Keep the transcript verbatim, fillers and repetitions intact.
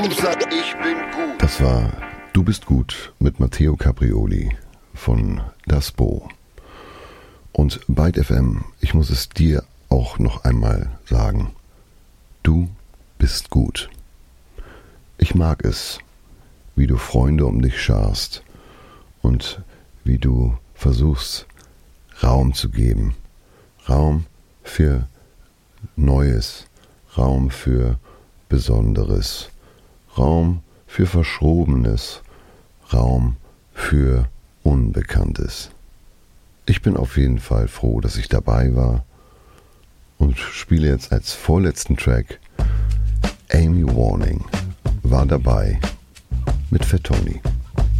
Ich bin gut. Das war Du bist gut mit Matteo Caprioli von Das Bo. Und Byte F M, ich muss es dir auch noch einmal sagen. Du bist gut. Ich mag es, wie du Freunde um dich scharst und wie du versuchst, Raum zu geben. Raum für Neues, Raum für Besonderes, Raum für Verschrobenes, Raum für Unbekanntes. Ich bin auf jeden Fall froh, dass ich dabei war und spiele jetzt als vorletzten Track Amy Warning war dabei mit Fat Tony.